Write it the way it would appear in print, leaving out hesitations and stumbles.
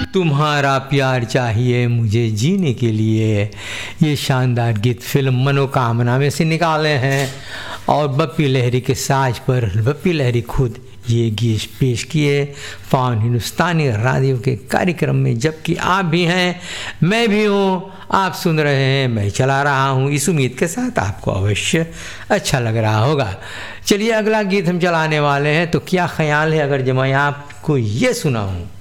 तुम्हारा प्यार चाहिए मुझे जीने के लिए। ये शानदार गीत फिल्म मनोकामना में से निकाले हैं और बप्पी लहरी के साज पर बप्पी लहरी खुद ये गीत पेश किए पावन हिंदुस्तानी रेडियो के कार्यक्रम में, जबकि आप भी हैं, मैं भी हूँ, आप सुन रहे हैं, मैं चला रहा हूँ, इस उम्मीद के साथ आपको अवश्य अच्छा लग रहा होगा। चलिए अगला गीत हम चलाने वाले हैं, तो क्या ख्याल है अगर जब मैं आपको ये सुनाऊँ।